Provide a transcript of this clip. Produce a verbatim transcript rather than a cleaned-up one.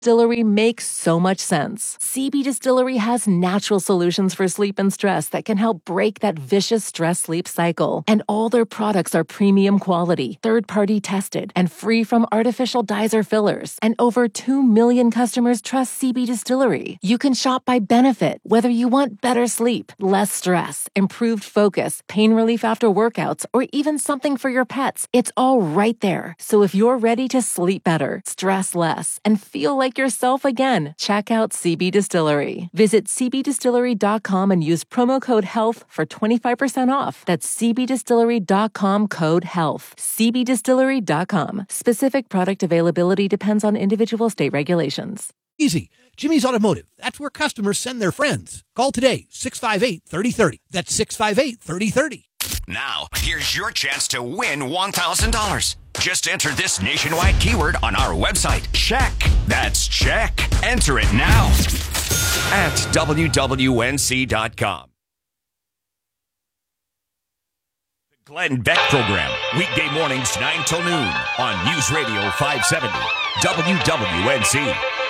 Distillery makes so much sense. C B Distillery has natural solutions for sleep and stress that can help break that vicious stress-sleep cycle. And all their products are premium quality, third-party tested, and free from artificial dyes or fillers. And over two million customers trust C B Distillery. You can shop by benefit, whether you want better sleep, less stress, improved focus, pain relief after workouts, or even something for your pets. It's all right there. So if you're ready to sleep better, stress less, and feel like yourself again, check out C B Distillery. Visit c b distillery dot com and use promo code HEALTH for twenty-five percent off. That's c b distillery dot com code HEALTH. c b distillery dot com. Specific product availability depends on individual state regulations. Easy. Jimmy's Automotive. That's where customers send their friends. Call today, six five eight, three oh three oh. That's six five eight, three oh three oh. Now, here's your chance to win one thousand dollars. Just enter this nationwide keyword on our website. Check. That's check. Enter it now at w w n c dot com. The Glenn Beck Program, weekday mornings nine till noon on News Radio five seventy W W N C.